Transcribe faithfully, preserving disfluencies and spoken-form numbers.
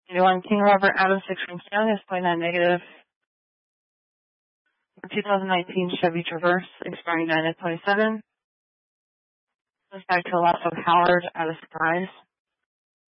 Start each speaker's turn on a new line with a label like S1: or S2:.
S1: eighty-one King Robert Adams six Ring County is point nine negative. two thousand nineteen Chevy Traverse expiring nine of twenty-seven. Goes back to a loss of Howard out of Surprise.